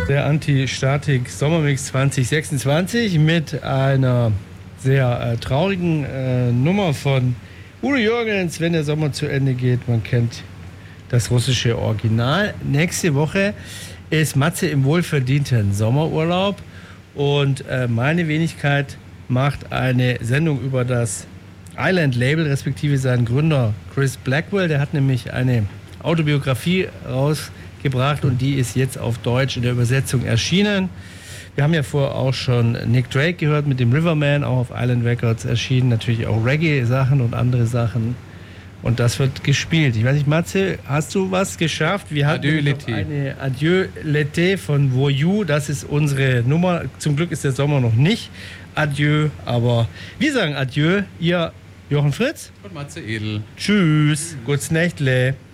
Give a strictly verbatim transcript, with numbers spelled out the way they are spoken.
Der Anti-Statik-Sommermix zwanzig sechsundzwanzig mit einer sehr äh, traurigen äh, Nummer von Udo Jürgens, wenn der Sommer zu Ende geht. Man kennt das russische Original. Nächste Woche ist Matze im wohlverdienten Sommerurlaub und äh, meine Wenigkeit macht eine Sendung über das Island Label, respektive seinen Gründer Chris Blackwell. Der hat nämlich eine Autobiografie rausgebracht und die ist jetzt auf Deutsch in der Übersetzung erschienen. Wir haben ja vorher auch schon Nick Drake gehört mit dem Riverman, auch auf Island Records erschienen. Natürlich auch Reggae-Sachen und andere Sachen. Und das wird gespielt. Ich weiß nicht, Matze, hast du was geschafft? Wir hatten Adieu, noch eine Adieu l'été von Voyou. Das ist unsere Nummer. Zum Glück ist der Sommer noch nicht Adieu, aber wir sagen Adieu. Ihr Jochen Fritz und Matze Edel. Tschüss. Gutes Nächtle.